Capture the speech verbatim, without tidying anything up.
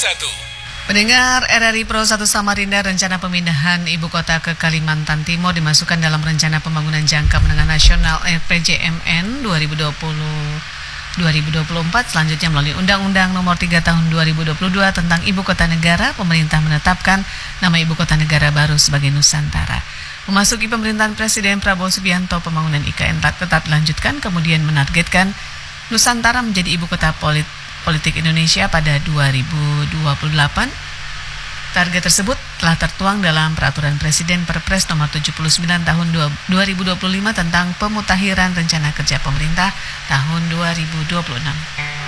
satu. Pendengar R R I Pro satu Samarinda, rencana pemindahan ibu kota ke Kalimantan Timur dimasukkan dalam Rencana Pembangunan Jangka Menengah Nasional R P J M N dua ribu dua puluh sampai dua ribu dua puluh empat. Selanjutnya melalui Undang-Undang Nomor tiga Tahun dua ribu dua puluh dua tentang Ibu Kota Negara, pemerintah menetapkan nama ibu kota negara baru sebagai Nusantara. Memasuki pemerintahan Presiden Prabowo Subianto, pembangunan I K N tetap dilanjutkan, kemudian menargetkan Nusantara menjadi ibu kota polit politik Indonesia pada dua ribu dua puluh delapan. Target tersebut telah tertuang dalam Peraturan Presiden Perpres Nomor tujuh puluh sembilan Tahun dua ribu dua puluh lima tentang Pemutakhiran Rencana Kerja Pemerintah tahun dua ribu dua puluh enam.